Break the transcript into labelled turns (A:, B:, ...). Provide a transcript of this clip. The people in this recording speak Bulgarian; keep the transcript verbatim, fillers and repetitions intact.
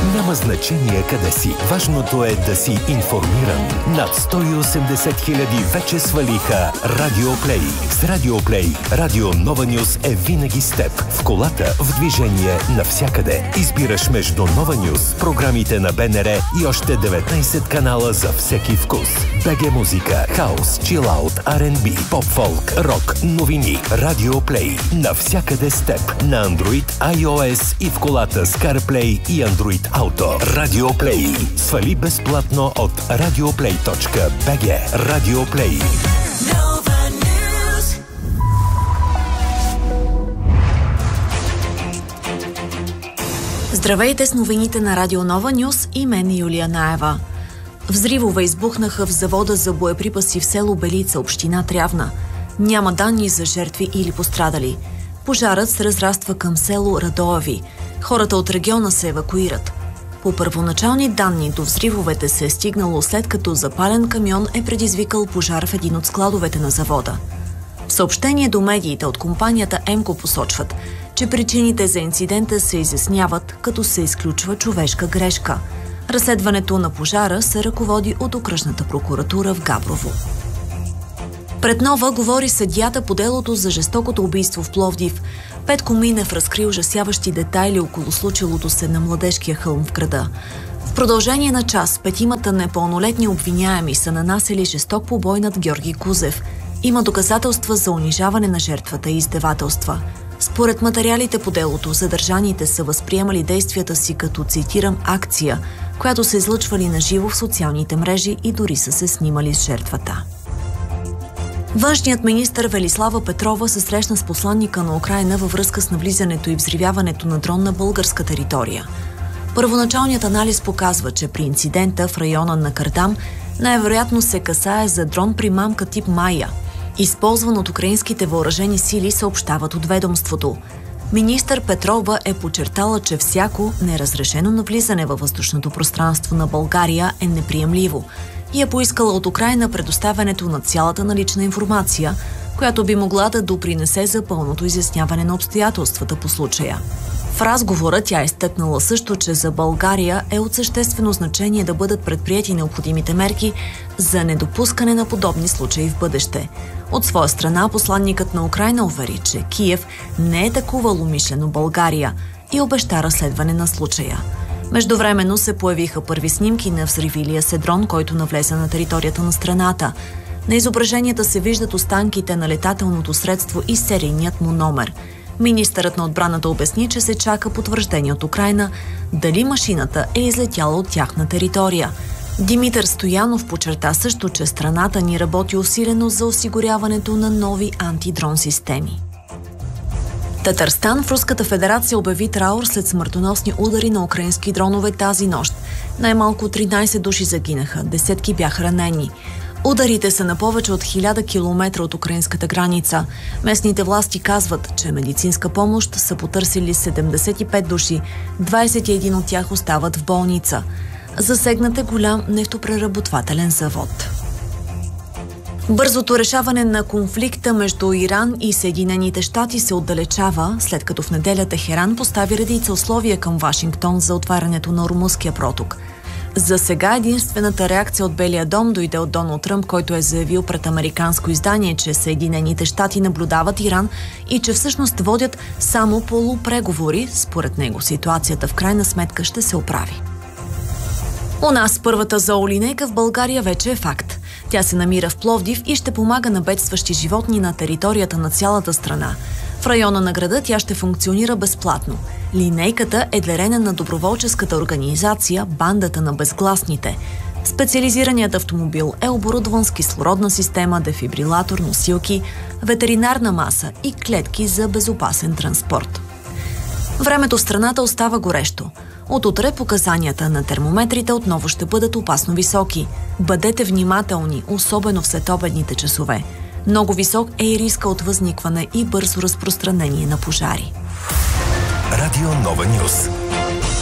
A: Няма значение къде си. Важното е да си информиран. Над сто и осемдесет хиляди вече свалиха Радио Плей. С Радио Плей, Радио Нова Нюз е винаги с теб. В колата, в движение, навсякъде. Избираш между Нова Нюз, програмите на БНР и още деветнайсет канала за всеки вкус. БГ музика, хаус, чилаут, Ар енд Би, поп-фолк, рок, новини. Радио Плей. Навсякъде с теб. На Android, iOS и в колата с CarPlay и Android Auto. Радио Плей. Свали безплатно от радиоплей точка би джи. Радио Плей.
B: Здравейте с новините на Радио Нова Нюз и мен Юлия Наева. Взривове избухнаха в завода за боеприпаси в село Белица, община Трявна. Няма данни за жертви или пострадали. Пожарът се разраства към село Радоеви. Хората от региона се евакуират. По първоначални данни до взривовете се е стигнало след като запален камион е предизвикал пожар в един от складовете на завода. В съобщение до медиите от компанията Емко посочват, че причините за инцидента се изясняват, като се изключва човешка грешка. Разследването на пожара се ръководи от окръжната прокуратура в Габрово. Пред Нова говори съдията по делото за жестокото убийство в Пловдив. Петко Минев разкри ужасяващи детайли около случилото се на Младежкия хълм в града. В продължение на час петимата непълнолетни обвиняеми са нанасили жесток побой над Георги Кузев. Има доказателства за унижаване на жертвата и издевателства. Според материалите по делото, задържаните са възприемали действията си като, цитирам, акция, която са излъчвали на живо в социалните мрежи и дори са се снимали с жертвата. Външният министър Велислава Петрова се срещна с посланника на Украйна във връзка с навлизането и взривяването на дрон на българска територия. Първоначалният анализ показва, че при инцидента в района на Кардам най-вероятно се касае за дрон примамка тип Майя, използван от украинските въоръжени сили, съобщават от ведомството. Министър Петрова е подчертала, че всяко неразрешено навлизане във въздушното пространство на България е неприемливо и е поискала от Украйна предоставянето на цялата налична информация, която би могла да допринесе за пълното изясняване на обстоятелствата по случая. В разговора тя е изтъкнала също, че за България е от съществено значение да бъдат предприети необходимите мерки за недопускане на подобни случаи в бъдеще. От своя страна, посланникът на Украйна увери, че Киев не е атакувал умишлено България и обеща разследване на случая. Междувременно се появиха първи снимки на взривилия се дрон, който навлезе на територията на страната. На изображенията се виждат останките на летателното средство и серийният му номер. Министърът на отбраната обясни, че се чака потвърждение от Украйна дали машината е излетяла от тяхна територия. Димитър Стоянов подчерта също, че страната ни работи усилено за осигуряването на нови антидрон системи. Татарстан в Руската федерация обяви траур след смъртоносни удари на украински дронове тази нощ. Най-малко тринайсет души загинаха, десетки бяха ранени. Ударите са на повече от хиляда километра от украинската граница. Местните власти казват, че медицинска помощ са потърсили седемдесет и пет души, двайсет и един от тях остават в болница. Засегнат е голям нефтопреработвателен завод. Бързото решаване на конфликта между Иран и Съединените щати се отдалечава, след като в неделя Техеран постави редица условия към Вашингтон за отварянето на Ормузския проток. За сега единствената реакция от Белия дом дойде от Доналд Тръмп, който е заявил пред американско издание, че Съединените щати наблюдават Иран и че всъщност водят само полупреговори. Според него ситуацията в крайна сметка ще се оправи. У нас първата зоолинейка в България вече е факт. Тя се намира в Пловдив и ще помага на бедстващи животни на територията на цялата страна. В района на града тя ще функционира безплатно. Линейката е дарена на доброволческата организация Бандата на безгласните. Специализираният автомобил е оборудван с кислородна система, дефибрилатор, носилки, ветеринарна маса и клетки за безопасен транспорт. Времето в страната остава горещо. От утре показанията на термометрите отново ще бъдат опасно високи. Бъдете внимателни, особено в следобедните часове. Много висок е и риска от възникване и бързо разпространение на пожари.
A: Радио Нова Нюз.